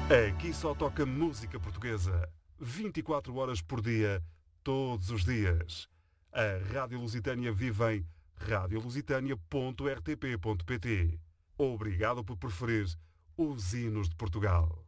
Aqui só toca música portuguesa, 24 horas por dia, todos os dias. A Rádio Lusitânia vive em radiolusitania.rtp.pt. Obrigado por preferir os hinos de Portugal.